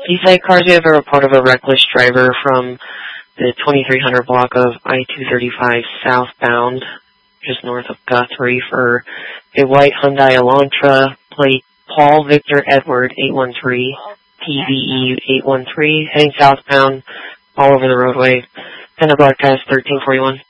Eastside cars, we have a report of a reckless driver from the 2300 block of I-235 southbound, just north of Guthrie, for a white Hyundai Elantra, plate Paul Victor Edward 813, PVE 813, heading southbound all over the roadway. And the broadcast 1341.